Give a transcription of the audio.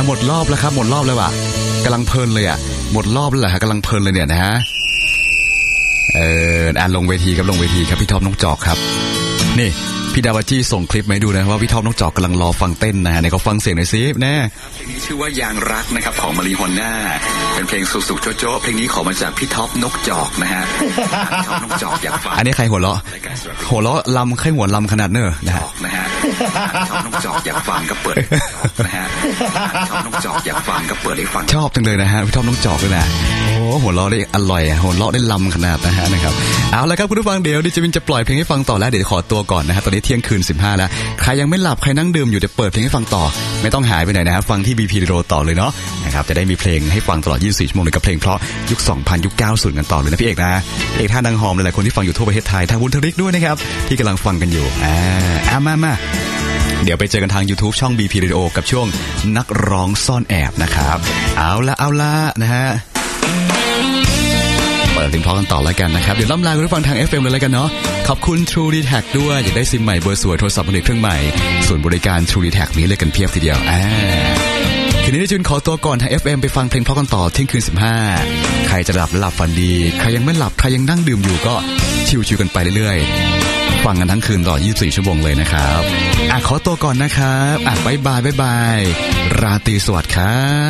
หมดรอบแล้วครับหมดรอบแล้วว่ะกำลังเพลินเลยอ่ะหมดรอบแล้วเหรอฮะกำลังเพลินเลยเนี่ยนะฮะลงเวทีครับลงเวทีครับพี่ท็อปน้องจอกครับนี่พี่ดาวจี้ส่งคลิปมาให้ดูนะว่าพี่ท็อปน้องจอกกำลังรอฟังเต้นนะในเขาฟังเสียงหน่อยซิแน่เพลงนี้ชื่อว่ายางรักนะครับของมารีฮอนน่าเป็นเพลงสุกๆโจ๊ะๆเพลงนี้ขอมาจากพี่ท็อปนกจอกนะฮะพี่ท็อปนกจอกอยากฟังอันนี้ใครหัวเราะลำใครหัวลำขนาดเนอะนะฮะพี่ท็อปนกจอกอยากฟังก็เปิดนะฮะพี่ท็อปนกจอกอยากฟังก็เปิดให้ฟังชอบจังเลยนะฮะพี่ท็อปนกจอกเลยนะโอ้หัวเราะได้อร่อยหัวเราะได้ลำขนาดนะฮะนะครับเอาละครับคุณผู้ฟังเดี๋ยวดิจิวินจะปล่อยเพลงให้ฟังต่อแล้วเดี๋ยวขอตัวก่อนนะฮะตอนนี้เที่ยงคืน15แล้วใครยังไม่หลับใครนั่งดื่มอยู่จะเปิดเพลงให้ฟังต่อไม่ต้องหายไปไหนนะครับฟังที่ BP Radio ต่อเลยเนาะนะครับจะได้มีเพลงให้ฟังตลอด24ชั่วโมงเลยกับเพลงเพราะยุค 2000 ยุค 90 กันต่อเลยนะพี่เอกนะเอกท่าดังหอมหลายๆคนที่ฟังอยู่ทั่วประเทศไทยทางบุญทริกด้วยนะครับที่กำลังฟังกันอยู่มาเดี๋ยวไปเจอกันทาง YouTube ช่อง BP Radio กับช่วงนักร้องซ่อนแอบนะครับเอาละนะฮะเปิดเพลงเพราะกันต่อแล้วกันนะครับเดี๋ยวล่ำลาคุณผู้ฟังทาง FM เลยแล้วกันเนาะขอบคุณ True D-Tag ด้วยอยากได้ซิมใหม่เบอร์สวยโทรศัพท์มือถือเครื่องใหม่ส่วนบริการ True D-Tag นี้เลยกันเพียบทีเดียวคืนนี้จุนขอตัวก่อนทาง FM ไปฟังเพลงเพราะกันต่อเที่ยงคืน15ใครจะหลับฝันดีใครยังไม่หลับใครยังนั่งดื่มอยู่ก็ชิวๆกันไปเรื่อยๆฟังกันทั้งคืนตลอด24ชั่วโมงเลยนะครับขอตัวก่อนนะครับบ๊ายบายราตรีสวัสดิ์ครับ